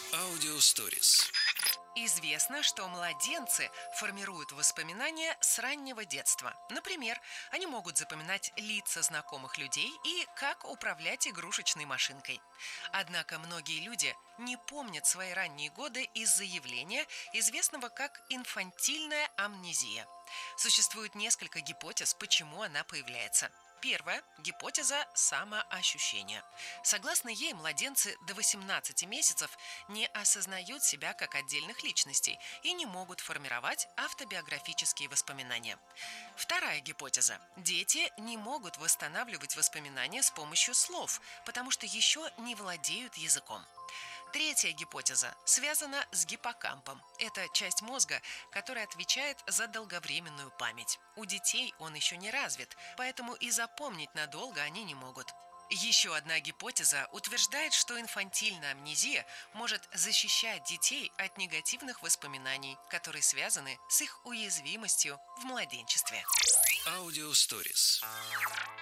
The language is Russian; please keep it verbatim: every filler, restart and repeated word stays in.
Аудиосторис. Известно, что младенцы формируют воспоминания с раннего детства. Например, они могут запоминать лица знакомых людей и как управлять игрушечной машинкой. Однако многие люди не помнят свои ранние годы из-за явления, известного как инфантильная амнезия. Существует несколько гипотез, почему она появляется. Первая – гипотеза самоощущения. Согласно ей, младенцы до восемнадцати месяцев не осознают себя как отдельных личностей и не могут формировать автобиографические воспоминания. Вторая гипотеза – дети не могут восстанавливать воспоминания с помощью слов, потому что еще не владеют языком. Третья гипотеза связана с гиппокампом. Это часть мозга, которая отвечает за долговременную память. У детей он еще не развит, поэтому и запомнить надолго они не могут. Еще одна гипотеза утверждает, что инфантильная амнезия может защищать детей от негативных воспоминаний, которые связаны с их уязвимостью в младенчестве. Аудиосторис.